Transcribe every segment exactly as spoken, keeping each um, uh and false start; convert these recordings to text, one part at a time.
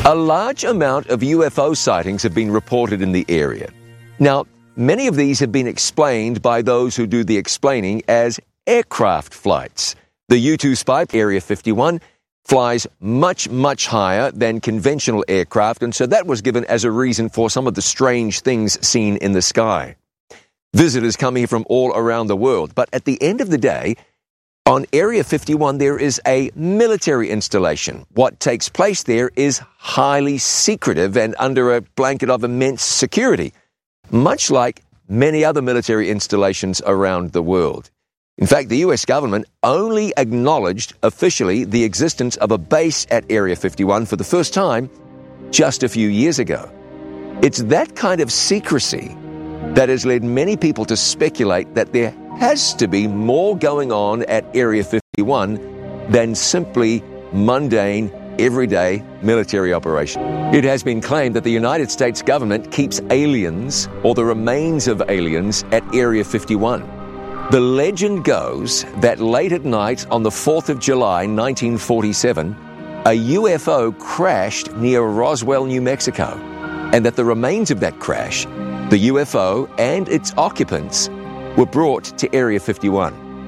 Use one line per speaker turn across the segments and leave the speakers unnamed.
A large amount of U F O sightings have been reported in the area. Now, many of these have been explained by those who do the explaining as aircraft flights. The U two spy, Area fifty-one, flies much, much higher than conventional aircraft, and so that was given as a reason for some of the strange things seen in the sky. Visitors come here from all around the world, but at the end of the day, on Area fifty-one, there is a military installation. What takes place there is highly secretive and under a blanket of immense security, much like many other military installations around the world. In fact, the U S government only acknowledged officially the existence of a base at Area fifty-one for the first time just a few years ago. It's that kind of secrecy that has led many people to speculate that there has to be more going on at Area fifty-one than simply mundane, everyday military operation. It has been claimed that the United States government keeps aliens or the remains of aliens at Area fifty-one. The legend goes that late at night on the fourth of July, nineteen forty-seven, a U F O crashed near Roswell, New Mexico, and that the remains of that crash, the U F O and its occupants, were brought to Area fifty-one.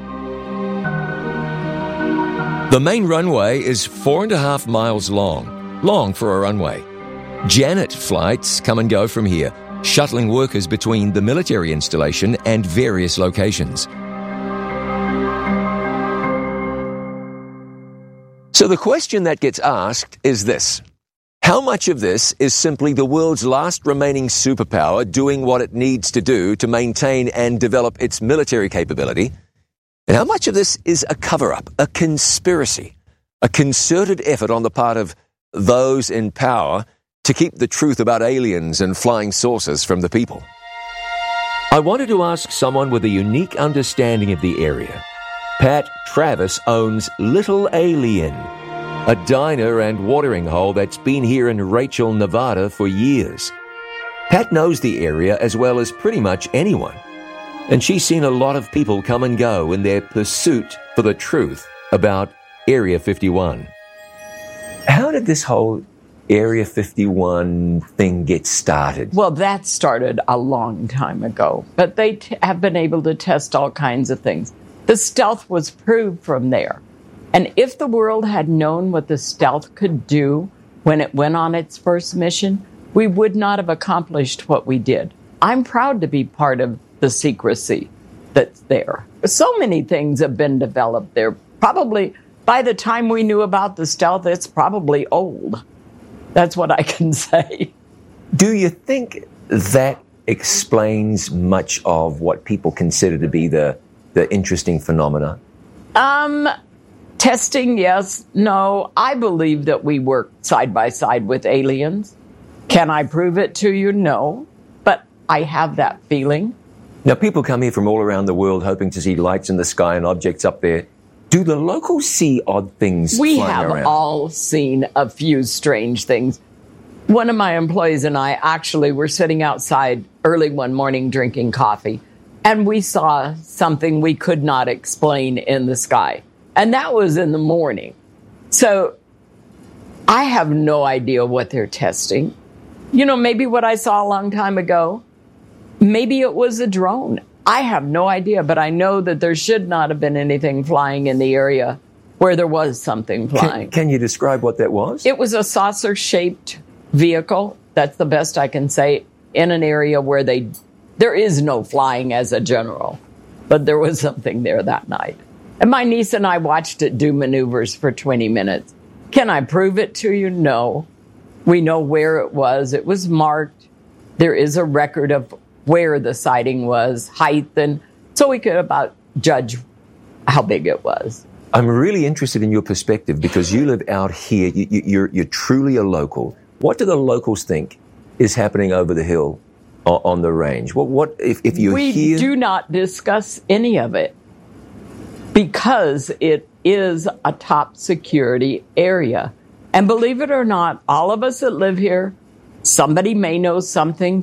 The main runway is four and a half miles long, long for a runway. Janet flights come and go from here, shuttling workers between the military installation and various locations. So the question that gets asked is this: how much of this is simply the world's last remaining superpower doing what it needs to do to maintain and develop its military capability? And how much of this is a cover-up, a conspiracy, a concerted effort on the part of those in power to keep the truth about aliens and flying saucers from the people? I wanted to ask someone with a unique understanding of the area. Pat Travis owns Little Alien, a diner and watering hole that's been here in Rachel, Nevada for years. Pat knows the area as well as pretty much anyone, and she's seen a lot of people come and go in their pursuit for the truth about Area fifty-one. How did this whole Area fifty-one thing get started?
Well, that started a long time ago, but they t- have been able to test all kinds of things. The stealth was proved from there. And if the world had known what the stealth could do when it went on its first mission, we would not have accomplished what we did. I'm proud to be part of the secrecy that's there. So many things have been developed there. Probably by the time we knew about the stealth, it's probably old. That's what I can say.
Do you think that explains much of what people consider to be the, the interesting phenomena?
Um... Testing, yes. No, I believe that we work side by side with aliens. Can I prove it to you? No. But I have that feeling.
Now, people come here from all around the world hoping to see lights in the sky and objects up there. Do the locals see odd things
we
flying
have
around?
all seen a few strange things. One of my employees and I actually were sitting outside early one morning drinking coffee, and we saw something we could not explain in the sky. And that was in the morning. So I have no idea what they're testing. You know, maybe what I saw a long time ago, maybe it was a drone. I have no idea, but I know that there should not have been anything flying in the area where there was something flying.
Can, can you describe what that was?
It was a saucer-shaped vehicle. That's the best I can say, in an area where they there is no flying as a general. But there was something there that night. And my niece and I watched it do maneuvers for twenty minutes. Can I prove it to you? No. We know where it was. It was marked. There is a record of where the sighting was, height, and so we could about judge how big it was.
I'm really interested in your perspective because you live out here. You, you, you're, you're truly a local. What do the locals think is happening over the hill on, on the range? What, what if, if you're
we
here?
We do not discuss any of it, because it is a top security area. And believe it or not, all of us that live here, somebody may know something